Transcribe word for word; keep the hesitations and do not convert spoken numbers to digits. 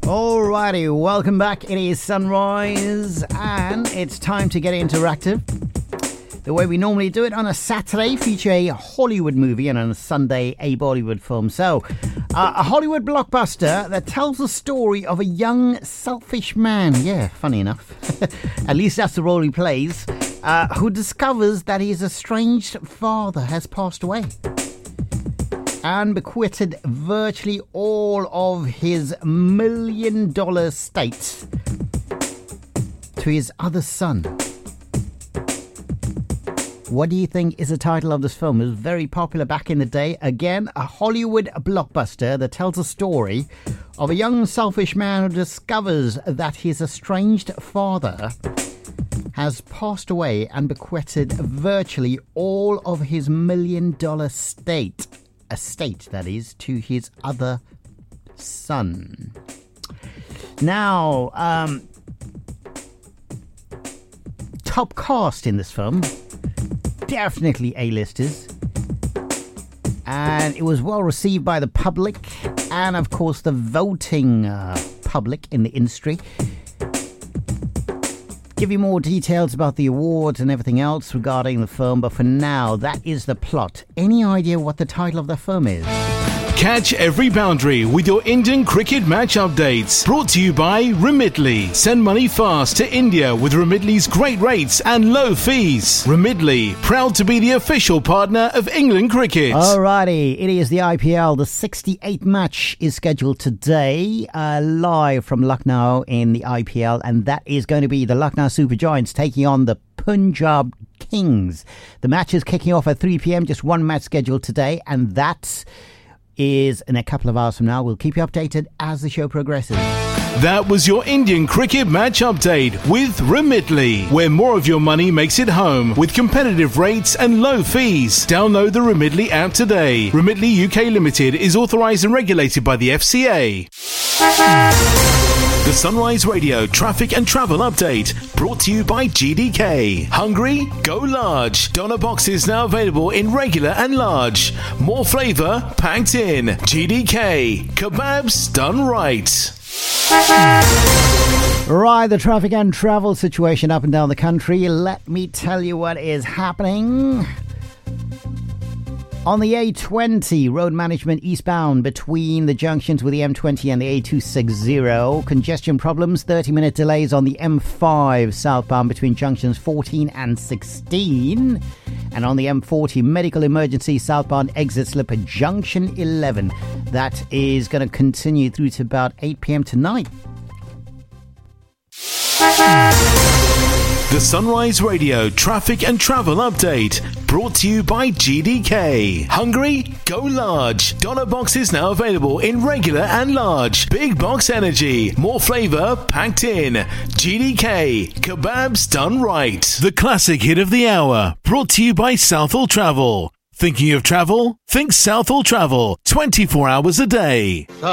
Alrighty, welcome back. It is Sunrise and it's time to get interactive. The way we normally do it on a Saturday, feature a Hollywood movie, and on a Sunday, a Bollywood film. So, uh, a Hollywood blockbuster that tells the story of a young, selfish man. Yeah, funny enough. At least that's the role he plays. Uh, who discovers that his estranged father has passed away and bequeathed virtually all of his million dollar estate to his other son. What do you think is the title of this film? It was very popular back in the day. Again, a Hollywood blockbuster that tells a story of a young selfish man who discovers that his estranged father has passed away and bequeathed virtually all of his million dollar estate. Estate, that is, to his other son. Now, um, top cast in this film, definitely A-listers, and it was well received by the public and, of course, the voting uh, public in the industry. Give you more details about the awards and everything else regarding the film, but for now, that is the plot. Any idea what the title of the film is? Catch every boundary with your Indian cricket match updates. Brought to you by Remitly. Send money fast to India with Remitly's great rates and low fees. Remitly, proud to be the official partner of England cricket. Alrighty, it is the I P L. The sixty-eighth match is scheduled today, uh, live from Lucknow in the I P L, and that is going to be the Lucknow Super Giants taking on the Punjab Kings. The match is kicking off at three p.m. Just one match scheduled today, and that's is in a couple of hours from now. We'll keep you updated as the show progresses. That was your Indian cricket match update with Remitly, where more of your money makes it home with competitive rates and low fees. Download the Remitly app today. Remitly U K Limited is authorised and regulated by the F C A. The Sunrise Radio Traffic and Travel Update, brought to you by G D K. Hungry? Go large. Doner boxes now available in regular and large. More flavour packed in. G D K. Kebabs done right. Right, the traffic and travel situation up and down the country. Let me tell you what is happening. On the A twenty, road management eastbound between the junctions with the M twenty and the A two sixty. Congestion problems, thirty minute delays on the M five southbound between junctions fourteen and sixteen. And on the M forty, medical emergency southbound exit slip at junction eleven. That is going to continue through to about eight p.m. tonight. The Sunrise Radio Traffic and Travel Update, brought to you by G D K. Hungry? Go large. Doner boxes now available in regular and large. Big box energy. More flavour packed in. G D K. Kebabs done right. The classic hit of the hour, brought to you by Southall Travel. Thinking of travel? Think Southall Travel. twenty-four hours a day.